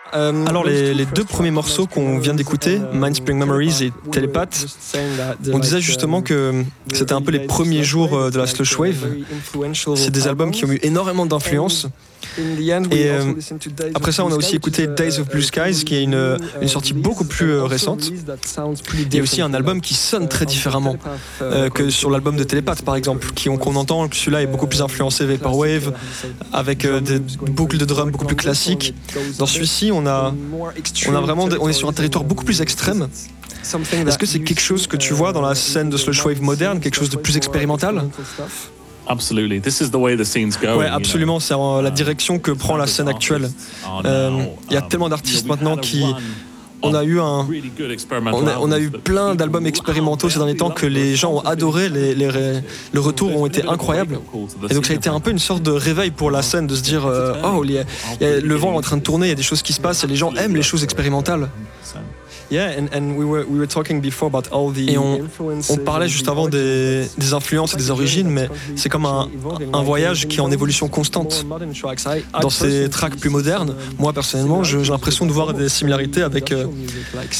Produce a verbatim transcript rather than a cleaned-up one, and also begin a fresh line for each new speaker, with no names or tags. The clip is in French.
Alors les, les deux premiers morceaux qu'on vient d'écouter, Mindspring Memories et Telepath, on disait justement que c'était un peu les premiers jours de la slush wave. C'est des albums qui ont eu énormément d'influence. Et euh, après ça, on a aussi écouté Days of Blue Skies, qui est une, une sortie beaucoup plus euh, récente. Il y a aussi un album qui sonne très différemment euh, que sur l'album de Telepath, par exemple, qui, on, qu'on entend que celui-là est beaucoup plus influencé Vaporwave, avec euh, des boucles de drum beaucoup plus classiques. Dans celui-ci, on a, on a vraiment, on est sur un territoire beaucoup plus extrême. Est-ce que c'est quelque chose que tu vois dans la scène de slush wave moderne, quelque chose de plus expérimental?
Absolutely. This is the way the scene's going.
Ouais, absolument. C'est la direction que prend la scène actuelle. Il euh, y a tellement d'artistes maintenant qui... On a eu un, on a, on a eu plein d'albums expérimentaux ces derniers temps que les gens ont adoré. Les, les, les retours ont été incroyables. Et donc ça a été un peu une sorte de réveil pour la scène de se dire euh, oh, il y a, il y a, le vent est en train de tourner, il y a des choses qui se passent et les gens aiment les choses expérimentales. Yeah, and, and we were, we were talking before about all the et on, on parlait juste avant des, des influences et des origines, mais c'est comme un, un voyage qui est en évolution constante. Dans ces tracks plus modernes, moi personnellement, j'ai l'impression de voir des similarités avec, euh,